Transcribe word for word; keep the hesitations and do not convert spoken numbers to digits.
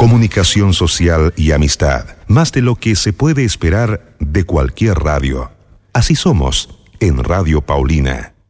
Comunicación social y amistad, más de lo que se puede esperar de cualquier radio. Así somos en Radio Paulina.